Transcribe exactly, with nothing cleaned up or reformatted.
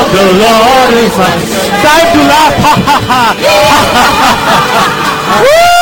the Lord is my. Time to laugh. Ha ha ha.